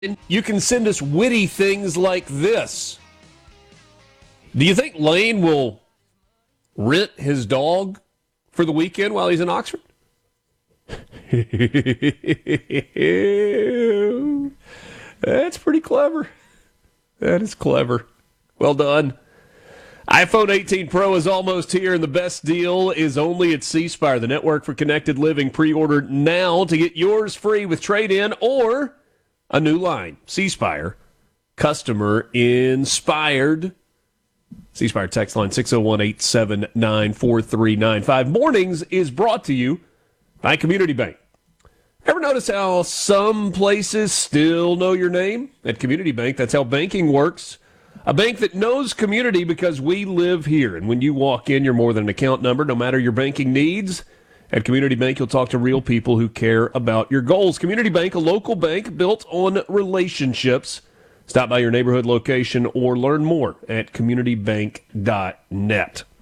You can send us witty things like this. Do you think Lane will rent his dog for the weekend while he's in Oxford? That's pretty clever. That is clever. Well done. iPhone 18 Pro is almost here, and the best deal is only at C Spire, the network for connected living. Pre-order now to get yours free with trade-in or a new line. C Spire, customer inspired. C Spire text line 601-879-4395. Mornings is brought to you by Community Bank. Ever notice how some places still know your name? At Community Bank, that's how banking works. A bank that knows community because we live here. And when you walk in, you're more than an account number, no matter your banking needs. At Community Bank, you'll talk to real people who care about your goals. Community Bank, a local bank built on relationships. Stop by your neighborhood location or learn more at communitybank.net.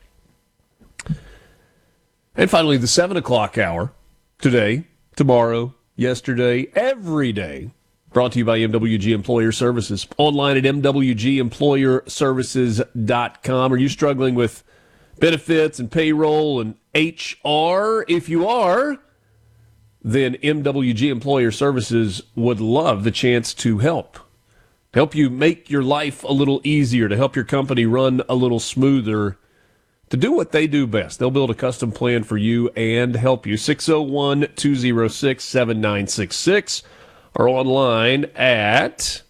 And finally, the 7 o'clock hour, today, tomorrow, yesterday, every day, brought to you by MWG Employer Services. Online at MWGEmployerServices.com. Are you struggling with benefits and payroll and HR? If you are, then MWG Employer Services would love the chance to help you make your life a little easier, to help your company run a little smoother, to do what they do best. They'll build a custom plan for you and help you. 601-206-7966 or online at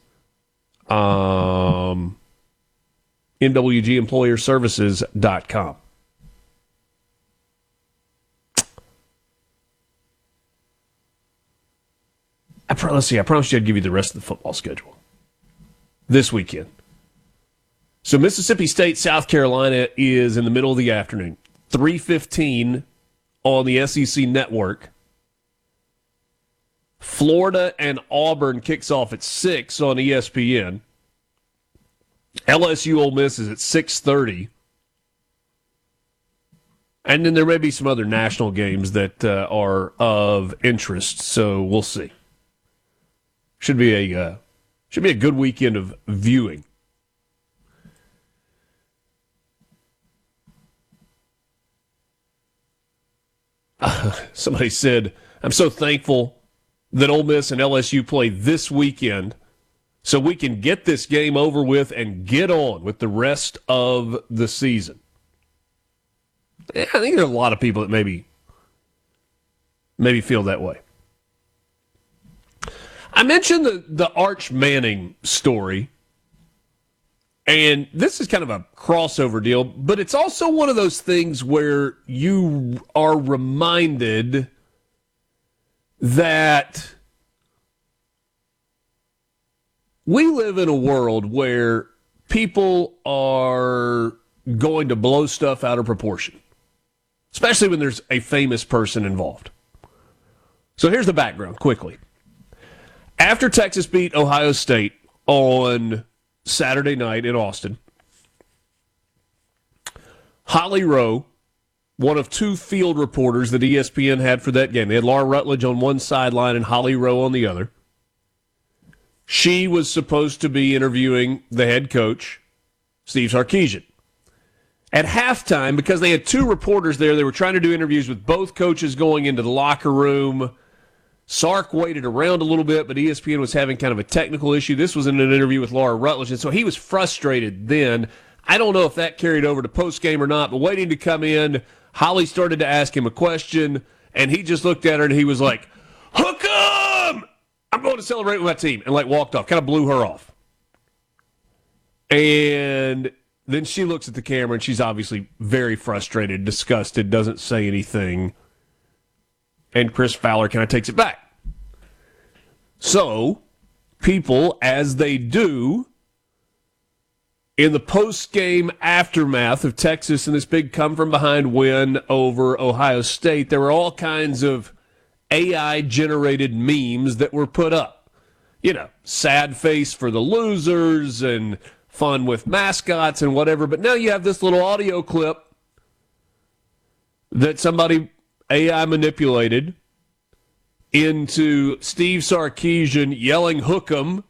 MWGEmployerServices.com. Let's see, I promised you I'd give you the rest of the football schedule this weekend. So Mississippi State, South Carolina is in the middle of the afternoon, 3:15 on the SEC Network. Florida and Auburn kicks off at 6 on ESPN. LSU Ole Miss is at 6:30. And then there may be some other national games that are of interest, so we'll see. Should be a good weekend of viewing. Somebody said, I'm so thankful that Ole Miss and LSU play this weekend so we can get this game over with and get on with the rest of the season. I think there are a lot of people that maybe feel that way. I mentioned the Arch Manning story, and this is kind of a crossover deal, but it's also one of those things where you are reminded that we live in a world where people are going to blow stuff out of proportion, especially when there's a famous person involved. So here's the background quickly. After Texas beat Ohio State on Saturday night in Austin, Holly Rowe, one of two field reporters that ESPN had for that game, they had Laura Rutledge on one sideline and Holly Rowe on the other. She was supposed to be interviewing the head coach, Steve Sarkisian. At halftime, because they had two reporters there, they were trying to do interviews with both coaches going into the locker room. Sark waited around a little bit, but ESPN was having kind of a technical issue. This was in an interview with Laura Rutledge, and so he was frustrated then. I don't know if that carried over to postgame or not, but waiting to come in, Holly started to ask him a question, and he just looked at her and he was like, "Hook 'em! I'm going to celebrate with my team," and walked off, kind of blew her off. And then she looks at the camera, and she's obviously very frustrated, disgusted, doesn't say anything. And Chris Fowler kind of takes it back. So, people, as they do, in the post-game aftermath of Texas and this big come-from-behind win over Ohio State, there were all kinds of AI-generated memes that were put up. You know, sad face for the losers and fun with mascots and whatever. But now you have this little audio clip that somebody AI manipulated into Steve Sarkisian yelling "Hook 'em"